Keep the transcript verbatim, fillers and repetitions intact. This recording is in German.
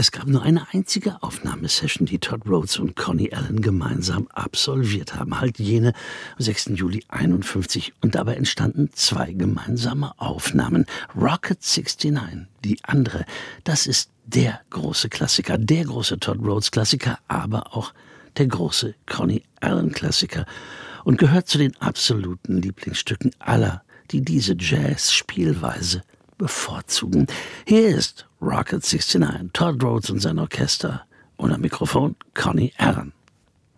Es gab nur eine einzige Aufnahmesession, die Todd Rhodes und Connie Allen gemeinsam absolviert haben, halt jene am sechsten Juli einundfünfzig. Und dabei entstanden zwei gemeinsame Aufnahmen. Rocket neunundsiebzig, die andere, das ist der große Klassiker, der große Todd Rhodes Klassiker, aber auch der große Connie Allen Klassiker und gehört zu den absoluten Lieblingsstücken aller, die diese Jazz-Spielweise bevorzugen. Hier ist Rocket neunundsiebzig, Todd Rhodes und sein Orchester und am Mikrofon Connie Allen.